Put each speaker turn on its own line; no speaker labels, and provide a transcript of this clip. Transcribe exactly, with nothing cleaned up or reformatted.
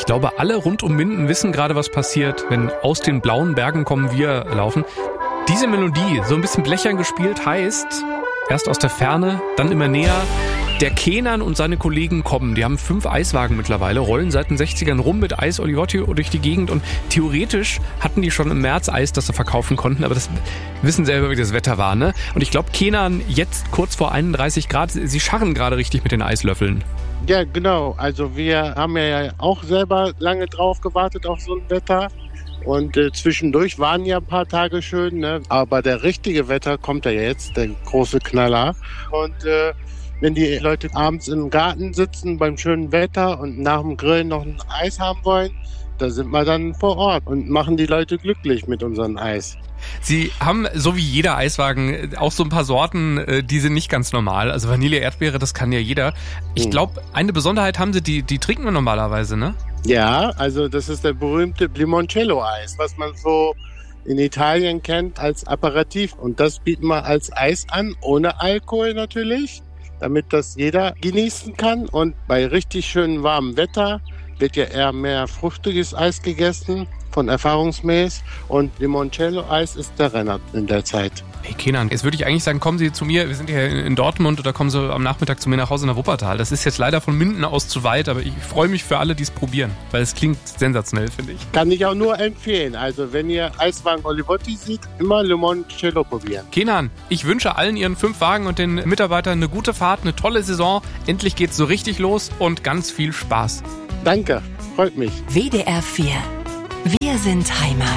Ich glaube, alle rund um Minden wissen gerade, was passiert, wenn aus den blauen Bergen kommen wir laufen. Diese Melodie, so ein bisschen blechern gespielt, heißt, erst aus der Ferne, dann immer näher. Der Kenan und seine Kollegen kommen. Die haben fünf Eiswagen mittlerweile, rollen seit den sechzigern rum mit Eis Oligotti durch die Gegend und theoretisch hatten die schon im März Eis, das sie verkaufen konnten, aber das wissen selber, wie das Wetter war, ne? Und ich glaube, Kenan jetzt kurz vor einunddreißig Grad, sie scharren gerade richtig mit den Eislöffeln.
Ja, genau. Also wir haben ja auch selber lange drauf gewartet auf so ein Wetter. Und äh, zwischendurch waren ja ein paar Tage schön, ne? Aber der richtige Wetter kommt ja jetzt, der große Knaller. Und äh, wenn die Leute abends im Garten sitzen beim schönen Wetter und nach dem Grillen noch ein Eis haben wollen, da sind wir dann vor Ort und machen die Leute glücklich mit unserem Eis.
Sie haben, so wie jeder Eiswagen, auch so ein paar Sorten, die sind nicht ganz normal. Also Vanille, Erdbeere, das kann ja jeder. Ich glaube, eine Besonderheit haben Sie, die, die trinken wir normalerweise, ne?
Ja, also das ist der berühmte Limoncello-Eis, was man so in Italien kennt als Aperitif. Und das bieten wir als Eis an, ohne Alkohol natürlich, damit das jeder genießen kann. Und bei richtig schönem warmem Wetter wird ja eher mehr fruchtiges Eis gegessen, von erfahrungsmäßig. Und Limoncello-Eis ist der Renner in der Zeit.
Hey Kenan, jetzt würde ich eigentlich sagen, kommen Sie zu mir, wir sind ja in Dortmund oder kommen Sie am Nachmittag zu mir nach Hause nach Wuppertal. Das ist jetzt leider von Minden aus zu weit, aber ich freue mich für alle, die es probieren, weil es klingt sensationell, finde ich.
Kann ich auch nur empfehlen. Also wenn ihr Eiswagen Oligotti seht, immer Limoncello probieren.
Kenan, ich wünsche allen Ihren fünf Wagen und den Mitarbeitern eine gute Fahrt, eine tolle Saison. Endlich geht's so richtig los und ganz viel Spaß.
Danke, freut mich.
W D R vier. Wir sind Heimat.